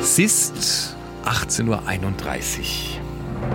Es ist 18.31 Uhr.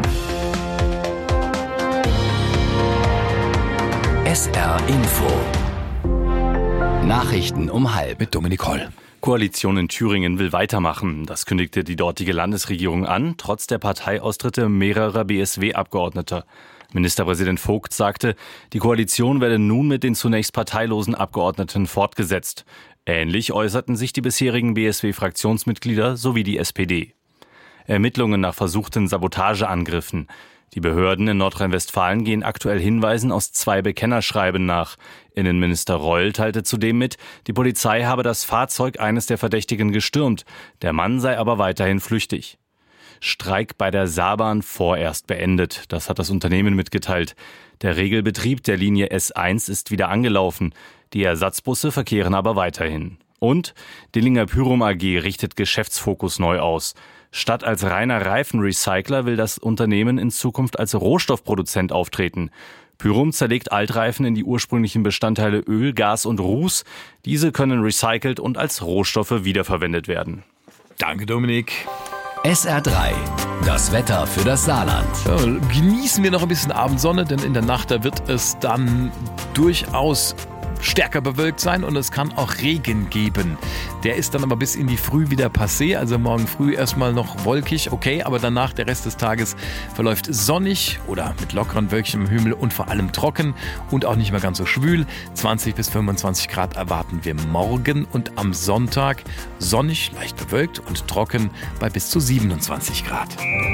SR Info. Nachrichten um halb. Mit Dominik Holl. Koalition in Thüringen will weitermachen. Das kündigte die dortige Landesregierung an, trotz der Parteiaustritte mehrerer BSW-Abgeordneter. Ministerpräsident Vogt sagte, die Koalition werde nun mit den zunächst parteilosen Abgeordneten fortgesetzt. Ähnlich äußerten sich die bisherigen BSW-Fraktionsmitglieder sowie die SPD. Ermittlungen nach versuchten Sabotageangriffen. Die Behörden in Nordrhein-Westfalen gehen aktuell Hinweisen aus 2 Bekennerschreiben nach. Innenminister Reul teilte zudem mit, die Polizei habe das Fahrzeug eines der Verdächtigen gestürmt. Der Mann sei aber weiterhin flüchtig. Streik bei der Saarbahn vorerst beendet. Das hat das Unternehmen mitgeteilt. Der Regelbetrieb der Linie S1 ist wieder angelaufen. Die Ersatzbusse verkehren aber weiterhin. Und Dillinger Pyrum AG richtet Geschäftsfokus neu aus. Statt als reiner Reifenrecycler will das Unternehmen in Zukunft als Rohstoffproduzent auftreten. Pyrum zerlegt Altreifen in die ursprünglichen Bestandteile Öl, Gas und Ruß. Diese können recycelt und als Rohstoffe wiederverwendet werden. Danke, Dominik. SR3. Das Wetter für das Saarland. Ja, genießen wir noch ein bisschen Abendsonne, denn in der Nacht da wird es dann durchaus stärker bewölkt sein und es kann auch Regen geben. Der ist dann aber bis in die Früh wieder passé, also morgen früh erstmal noch wolkig, okay, aber danach der Rest des Tages verläuft sonnig oder mit lockeren Wölkchen im Himmel und vor allem trocken und auch nicht mehr ganz so schwül. 20 bis 25 Grad erwarten wir morgen und am Sonntag sonnig, leicht bewölkt und trocken bei bis zu 27 Grad.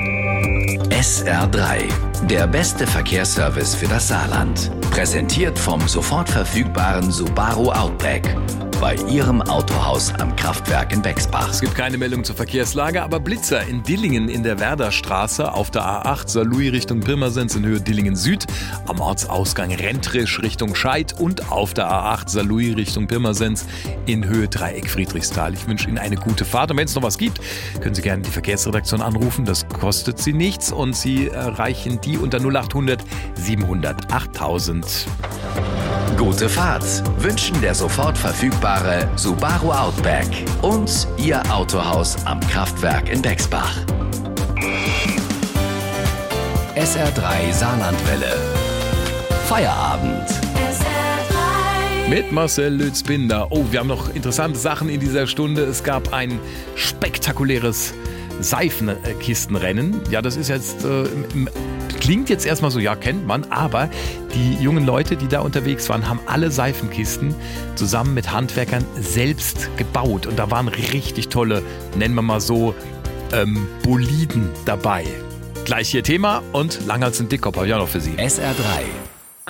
SR3. Der beste Verkehrsservice für das Saarland. Präsentiert vom sofort verfügbaren Subaru Outback. Bei Ihrem Autohaus am Kraftwerk in Bexbach. Es gibt keine Meldung zur Verkehrslage, aber Blitzer in Dillingen in der Werderstraße auf der A8 Saarlouis Richtung Pirmasens in Höhe Dillingen Süd, am Ortsausgang Rentrisch Richtung Scheid und auf der A8 Saarlouis Richtung Pirmasens in Höhe Dreieck Friedrichsthal. Ich wünsche Ihnen eine gute Fahrt und wenn es noch was gibt, können Sie gerne die Verkehrsredaktion anrufen. Das kostet Sie nichts und Sie erreichen die unter 0800 700 8000. Gute Fahrt wünschen der sofort verfügbare Subaru Outback und Ihr Autohaus am Kraftwerk in Bexbach. SR3 Saarlandwelle. Feierabend. Mit Marcel Lütz-Binder. Oh, wir haben noch interessante Sachen in dieser Stunde. Es gab ein spektakuläres Seifenkistenrennen. Ja, das ist jetzt klingt jetzt erstmal so, ja, kennt man, aber die jungen Leute, die da unterwegs waren, haben alle Seifenkisten zusammen mit Handwerkern selbst gebaut. Und da waren richtig tolle, nennen wir mal so, Boliden dabei. Gleich hier Thema und Langhals und Dickkopf habe ich auch noch für Sie. SR3.